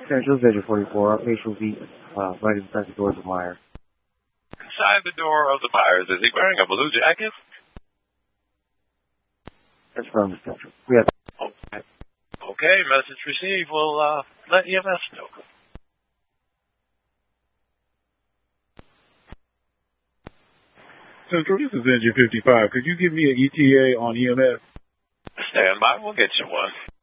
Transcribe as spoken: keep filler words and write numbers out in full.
Central Vision forty-four, facial V, uh, right inside the doors of Myers. Inside the door of the Myers, is he wearing a blue jacket? That's from the Central. We have. Okay. Okay, message received. We'll uh, let E M S know. Central, this is Engine fifty-five. Could you give me an E T A on E M S? Stand by. We'll get you one.